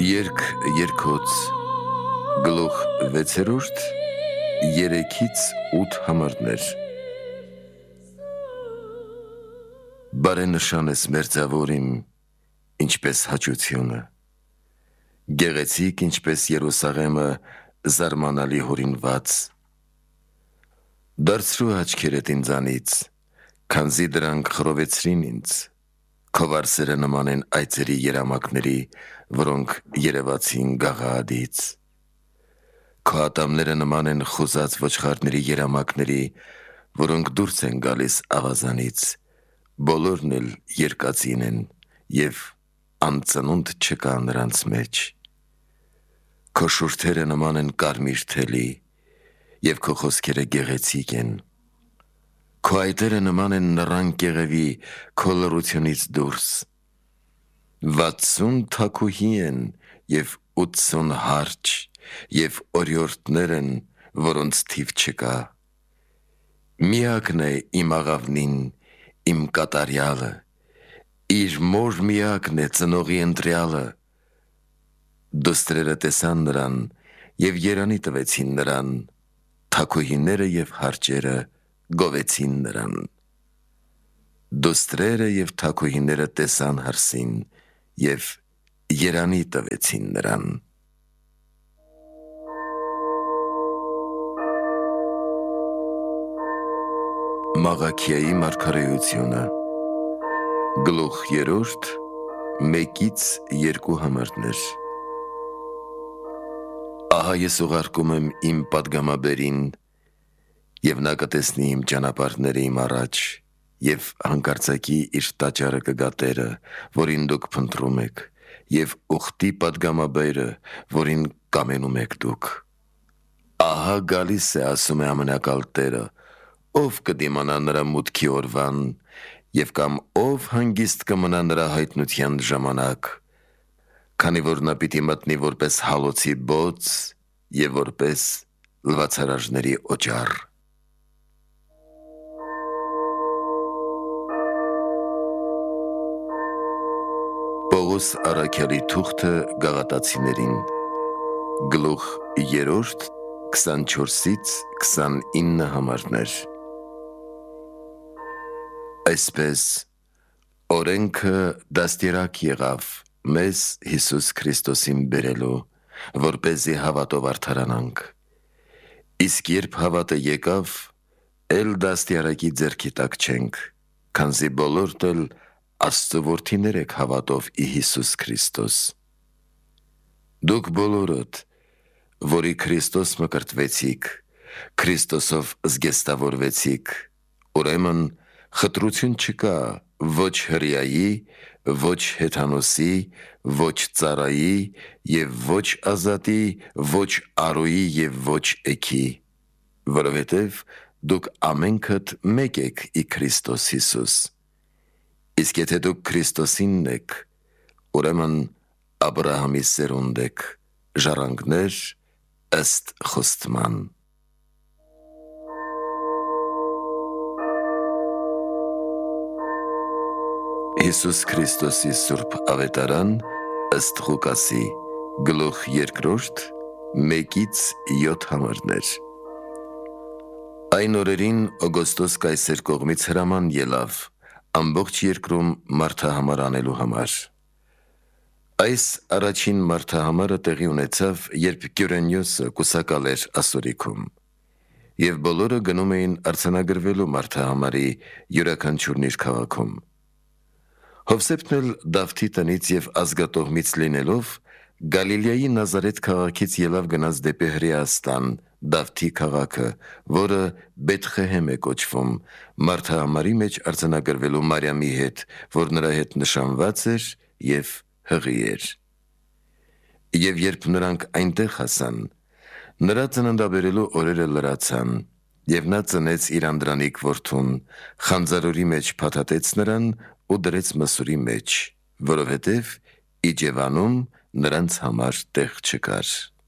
Երգ երկոց գլուխ 6-րդ 3-ից 8 համարներ Բարենշան ես մերձավոր իմ, ինչպես հաճությունը, գեղեցիկ ինչպես Երուսաղեմը զարմանալի հորինված, դարձրու աչքերդ ինձանից, քանզի դրանք խռովեցրին ինձ, քո վարսերը նման են այծերի երամակների, որոնք երևացին գաղահադից, քո ատամները նման են խուզած ոչխարների երամակների, որոնք դուրս են գալիս ավազանից, բոլորն էլ երկածին են և անծնունդ չկա նրանց մեջ, քո շուրթերը նման են կարմիր թելի և քո խոսքերը գեղեցիկ են, քո այտերը նման են նռան կեղևի քո լռությունից դուրս, 60 թագուհի են և 80 հարջ և օրիորդներ են, որոնց թիվ չկա, միակն է իմ աղավնին, իմ կատարյալը, իր մոր միակն է ծնողի ընտրյալը, դուստրերը տեսան նրան և երանի տվեցին նրան, թագուհիները և հարջերը գովեցին նրան, դուստրերը և թագուհիները տեսան հարսին և երանի տվեցին նրան։ Մաղաքիայի մարգարեությունը գլուխ 3 1-ից 2 համարներ Ահա ես ուղարկում եմ իմ պատգամաբերին և նա կտեսնի իմ ճանապարհները իմ առաջ և հանկարծակի իր տաճարը կգա Տերը, որին դուք փնտրում եք և ուխտի պատգամաբերը, որին կամենում եք դուք, ահա գալիս է, ասում է ամենակալ Տերը, ով կդիմանա նրա մուտքի օրվան և կամ ով հանգիստ կմնա նրա հայտնության ժամանակ, քանի որ նա պիտի մտնի որպես հալոցի բոծ և որպես լվացարարների օճառ։ Պողոս առաքյալի թուղթը Գաղատացիներին գլուխ 3 24-ից 29 համարներ Այսպես օրենքը դաստիարակ եղավ մեզ Հիսուս Քրիստոսին բերելու, որպեսզի հավատով արդարանանք, իսկ երբ հավատը եկավ, էլ դաստիարակի ձեռքի տակ չենք, քանզի բոլորդ էլ Աստծու որդիներ եք հավատով ի Հիսուս Քրիստոս։ Դուք բոլորդ, որի Քրիստոս մկրտվեցիք, Քրիստոսով զգեստավորվեցիք, ուրեմն խտրություն չկա ոչ հրեայի, ոչ հեթանոսի, ոչ ծառայի և ոչ ազատի, ոչ առուի և ոչ էգի, որովհետև դուք ամենքդ մեկ եք ի Քրիստոս Հիսուս, իսկ եթե դուք Քրիստոսինն եք, ուրեմն Աբրահամի սերունդ եք, ժառանգներ ըստ խոստման։ Հիսուս Քրիստոսի սուրբ ավետարան ըստ Ղուկասի գլուխ 2 1-ից 7 համարներ Այն օրերին Օգոստոս կայսեր կողմից հրաման ելավ ամբողջ երկրում մարդահամար անելու համար։ Այս առաջին մարդահամարը տեղի ունեցավ, երբ Կյուրենյոսը կուսակալ էր Ասորիքում, և բոլորը գնում էին արձանագրվելու մարդահամարի յուրաքանչյուրն իր քաղաքում։ Հովսեփն էլ Դավթի տնից և ազգատոհմից լինելով, Գալիլեայի Նազարեթ քաղաքից ելավ գնաց դեպի Հրեաստան, Դավթի քաղաքը, որը Բեթխեհեմ է կոչվում, մարդահամարի մեջ արձանագրվելու Մարիամի հետ, որ նրա հետ նշանված էր և հղի էր։ Եվ երբ նրանք այնտեղ հասան, նրա ծննդաբերելու օրերը լրացան, և նա ծնեց իր անդրանիկ որդուն, խանձարորի մեջ փաթաթեց նրան ու դրեց մսուրի մեջ, որովհետև իջևանում նրանց համար տեղ չկար։